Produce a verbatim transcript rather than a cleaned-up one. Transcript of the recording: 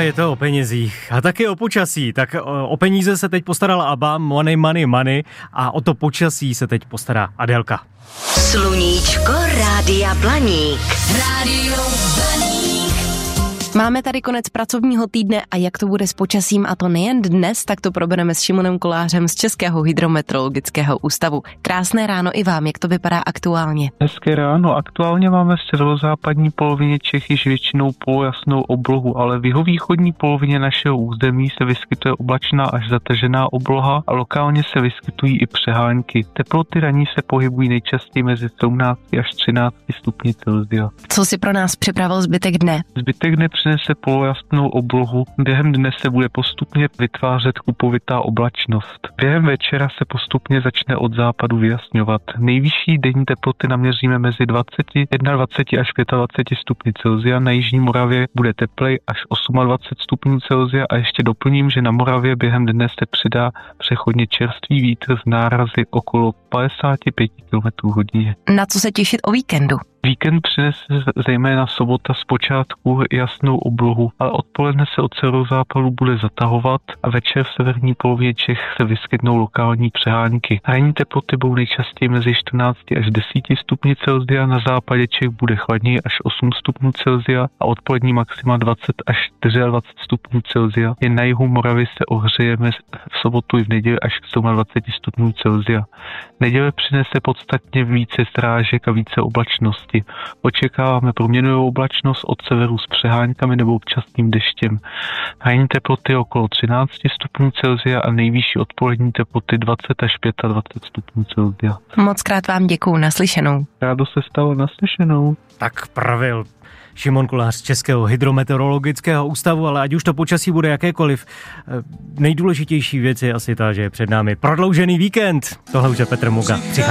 je to o penězích a taky o počasí. Tak o peníze se teď postarala ABBA, Money, Money, Money, a o to počasí se teď postará Adélka. Sluníčko Rádia Blaník. Rádio Blaník. Máme tady konec pracovního týdne a jak to bude s počasím, a to nejen dnes, tak to probereme s Šimonem Kolářem z Českého hydrometeorologického ústavu. Krásné ráno i vám, jak to vypadá aktuálně? Hezké ráno, aktuálně máme v severozápadní polovině Čech již většinou polojasnou oblohu, ale v jihovýchodní polovině našeho území se vyskytuje oblačná až zatržená obloha a lokálně se vyskytují i přehánky. Teploty ranní se pohybují nejčastěji mezi sedmnáct až třináct stupni Celsia. Co si pro nás připravil zbytek dne? Zbytek dne přinese polojasnou oblohu. Během dne se bude postupně vytvářet kupovitá oblačnost. Během večera se postupně začne od západu vyjasňovat. Nejvyšší denní teploty naměříme mezi dvacet jedna až dvacet pět stupni Celsia. Na jižní Moravě bude teplej až dvacet osm stupňů Celsia a ještě doplním, že na Moravě během dne se přidá přechodně čerstvý vítr z nárazy okolo padesát pět kilometrů hodině. Na co se těšit o víkendu? Víkend přinese zejména sobota zpočátku jasnou oblohu, ale odpoledne se od severozápadu bude zatahovat a večer v severní polovině Čech se vyskytnou lokální přehánky. Ranní teploty budou nejčastěji mezi čtrnáct až deset stupni Celsia, na západě Čech bude chladněji až osm stupňů Celsia a odpolední maxima dvacet až dvacet čtyři stupňů Celsia. Jen na jihu Moravy se ohřejeme v sobotu i v neděli až k dvacet sedm stupňů Celsia. Neděle přinese podstatně více srážek a více oblačnosti. Očekáváme proměnnou oblačnost od severu s přeháňkami nebo občasným deštěm. Ranní teploty okolo třináct stupňů Celsia a nejvyšší odpolední teploty dvacet až dvacet pět stupňů Celsia. Moc krát vám děkuju, naslyšenou. Rádo se stalo, naslyšenou. Tak pravil Šimon Kolář z Českého hydrometeorologického ústavu, ale ať už to počasí bude jakékoliv, nejdůležitější věc je asi ta, že je před námi prodloužený víkend. Tohle už je Petr Muga.